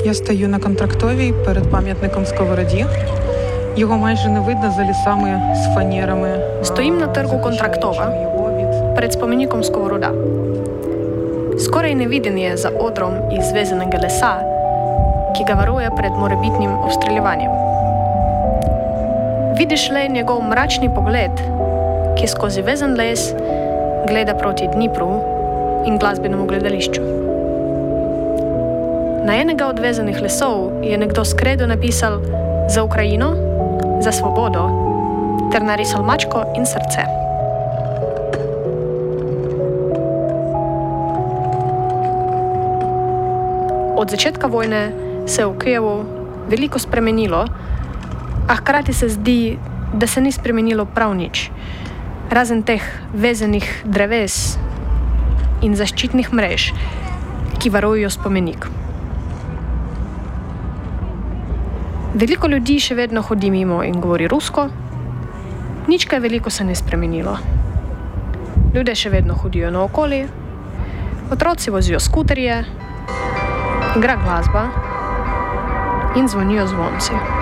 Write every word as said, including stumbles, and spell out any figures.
Я стою на Контрактовій перед пам'ятником Сковороді. Його майже не видно за лісами з фанерами. Стоїм на торгу Контрактова перед spomeníkom Skovoroda. Skoraj neviden je za odrom iz zvezanega lesa, ki ga varuje pred morebitnim obstreljevanjem. Vidiš le njegov mračni pogled, ki skozi vezan les gleda proti Dnipru in glasbenemu gledališču. Na enega od vezanih lesov je nekdo s kredo napisal za Ukrajino, za svobodo, ter narisal mačko in srce. Od začetka vojne se je v Kijevu veliko spremenilo, a hkrati se zdi, da se ni spremenilo prav nič, razen teh vezanih dreves in zaščitnih mrež, ki varujejo spomenik. Veliko ljudi še vedno hodi mimo in govori rusko, nič kaj veliko se ne spremenilo. Ljudje še vedno hodijo naokoli, otroci vozijo skuterje, igra glasba in zvonijo zvonci.